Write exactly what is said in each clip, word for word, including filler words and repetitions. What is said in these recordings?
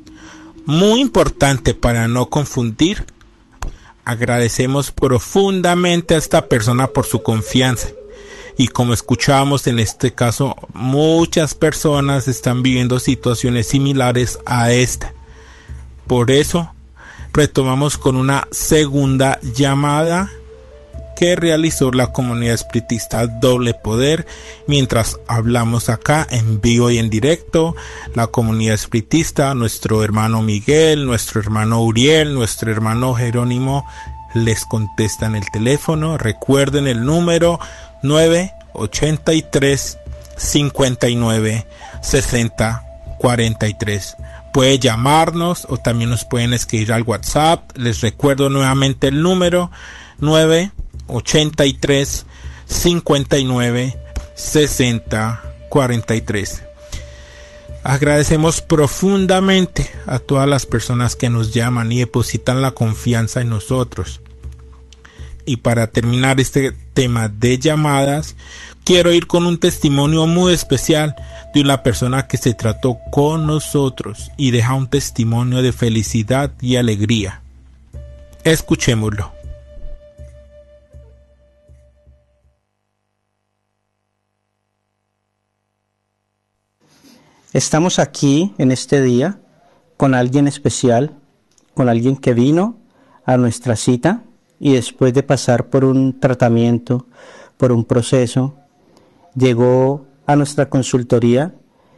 Muy importante para no confundir, agradecemos profundamente a esta persona por su confianza. Y como escuchábamos en este caso, muchas personas están viviendo situaciones similares a esta. Por eso, retomamos con una segunda llamada que realizó la comunidad espiritista Doble Poder. Mientras hablamos acá en vivo y en directo, la comunidad espiritista, nuestro hermano Miguel, nuestro hermano Uriel, nuestro hermano Jerónimo les contestan el teléfono. Recuerden el número nueve ochenta y tres cincuenta y nueve sesenta cuarenta y tres. Puede llamarnos o también nos pueden escribir al WhatsApp. Les recuerdo nuevamente el número nueve ochenta y tres cincuenta y nueve sesenta cuarenta y tres. Agradecemos profundamente a todas las personas que nos llaman y depositan la confianza en nosotros. Y para terminar este tema de llamadas, quiero ir con un testimonio muy especial de una persona que se trató con nosotros y deja un testimonio de felicidad y alegría. Escuchémoslo. Estamos aquí en este día con alguien especial, con alguien que vino a nuestra cita y después de pasar por un tratamiento, por un proceso, llegó a nuestra consultoría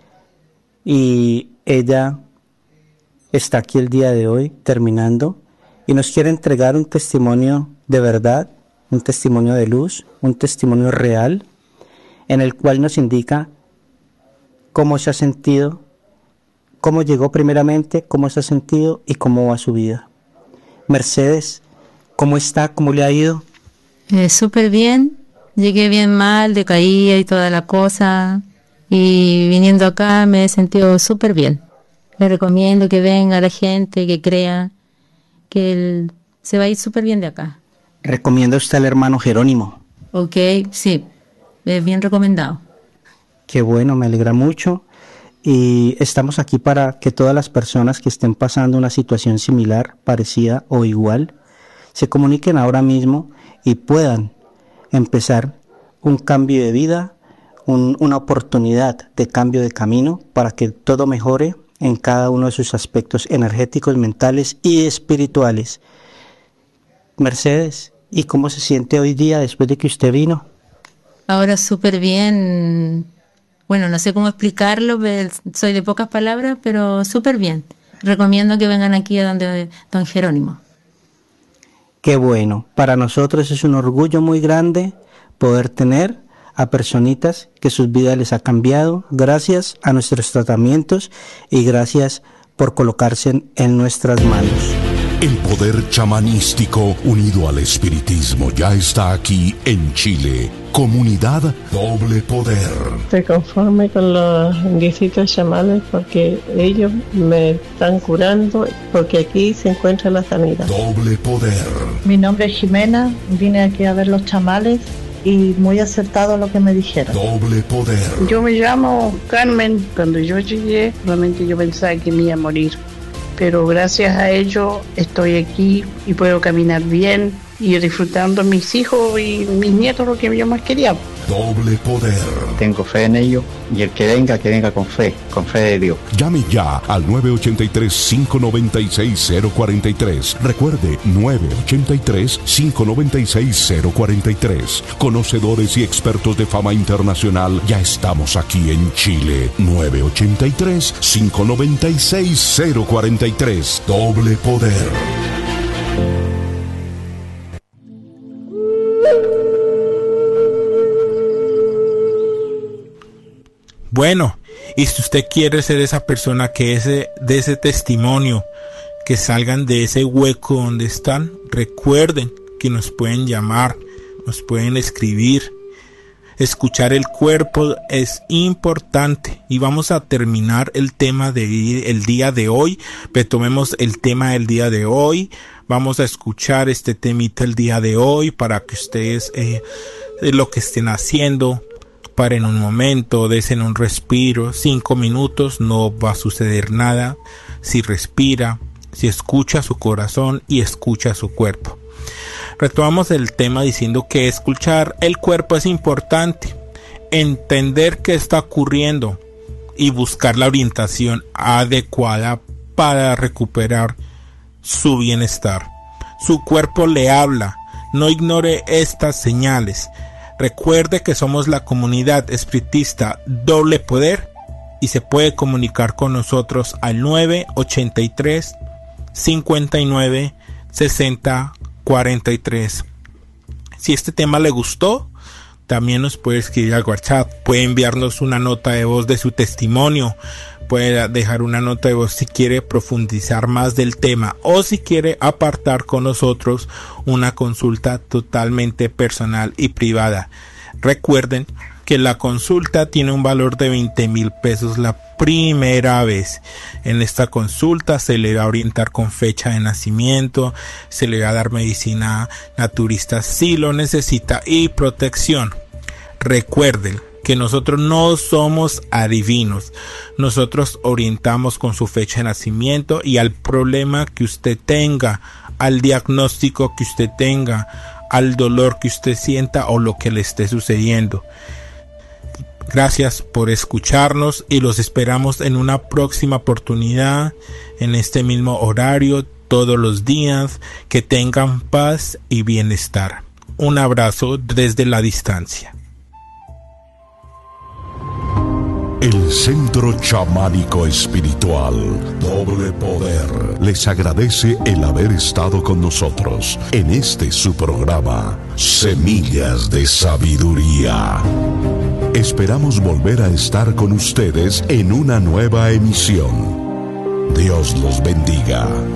y ella está aquí el día de hoy terminando y nos quiere entregar un testimonio de verdad, un testimonio de luz, un testimonio real en el cual nos indica cómo se ha sentido, cómo llegó primeramente, cómo se ha sentido y cómo va su vida. Mercedes, ¿cómo está? ¿Cómo le ha ido? Eh, súper bien. Llegué bien mal, decaía y toda la cosa. Y viniendo acá me he sentido súper bien. Le recomiendo que venga la gente, que crea que él se va a ir súper bien de acá. ¿Recomienda usted al hermano Jerónimo? Ok, sí. Es bien recomendado. Qué bueno, me alegra mucho. Y estamos aquí para que todas las personas que estén pasando una situación similar, parecida o igual, se comuniquen ahora mismo y puedan empezar un cambio de vida, un, una oportunidad de cambio de camino para que todo mejore en cada uno de sus aspectos energéticos, mentales y espirituales. Mercedes, ¿y cómo se siente hoy día después de que usted vino? Ahora súper bien. Bueno, no sé cómo explicarlo, soy de pocas palabras, pero súper bien. Recomiendo que vengan aquí a donde don Jerónimo. Qué bueno. Para nosotros es un orgullo muy grande poder tener a personitas que sus vidas les ha cambiado gracias a nuestros tratamientos y gracias por colocarse en, en nuestras manos. El poder chamanístico unido al espiritismo ya está aquí en Chile. Comunidad Doble Poder. Estoy conforme con los guisitos chamanes porque ellos me están curando, porque aquí se encuentra la sanidad. Doble Poder. Mi nombre es Jimena, vine aquí a ver los chamales y muy acertado lo que me dijeron. Doble Poder. Yo me llamo Carmen. Cuando yo llegué, realmente yo pensaba que me iba a morir, pero gracias a ello estoy aquí y puedo caminar bien y disfrutando a mis hijos y mis nietos, lo que yo más quería. Doble Poder. Tengo fe en ello y el que venga, que venga con fe, con fe de Dios. Llame ya al nueve ochenta y tres, cinco noventa y seis, cero cuarenta y tres. Recuerde, nueve ochenta y tres, cinco noventa y seis, cero cuarenta y tres. Conocedores y expertos de fama internacional, ya estamos aquí en Chile. nueve ochenta y tres, cinco noventa y seis, cero cuarenta y tres. Doble Poder. Bueno, y si usted quiere ser esa persona que ese, de ese testimonio, que salgan de ese hueco donde están, recuerden que nos pueden llamar, nos pueden escribir. Escuchar el cuerpo es importante. Y vamos a terminar el tema de el día de hoy. Retomemos el tema del día de hoy. Vamos a escuchar este temita el día de hoy para que ustedes eh, lo que estén haciendo, paren un momento, desen un respiro, cinco minutos, no va a suceder nada. Si respira, si escucha su corazón y escucha su cuerpo. Retomamos el tema diciendo que escuchar el cuerpo es importante, entender qué está ocurriendo y buscar la orientación adecuada para recuperar su bienestar. Su cuerpo le habla, no ignore estas señales. Recuerde que somos la comunidad espiritista Doble Poder y se puede comunicar con nosotros al nueve ochenta y tres, cincuenta y nueve, sesenta, cuarenta y tres. Si este tema le gustó, también nos puede escribir al WhatsApp, puede enviarnos una nota de voz de su testimonio, puede dejar una nota de voz si quiere profundizar más del tema o si quiere apartar con nosotros una consulta totalmente personal y privada. Recuerden que la consulta tiene un valor de veinte mil pesos la primera vez. En esta consulta se le va a orientar con fecha de nacimiento, se le va a dar medicina naturista si lo necesita y protección. Recuerden que nosotros no somos adivinos, nosotros orientamos con su fecha de nacimiento y al problema que usted tenga, al diagnóstico que usted tenga, al dolor que usted sienta o lo que le esté sucediendo. Gracias por escucharnos y los esperamos en una próxima oportunidad, en este mismo horario, todos los días. Que tengan paz y bienestar. Un abrazo desde la distancia. El Centro Chamánico Espiritual Doble Poder les agradece el haber estado con nosotros en este su programa Semillas de Sabiduría. Esperamos volver a estar con ustedes en una nueva emisión. Dios los bendiga.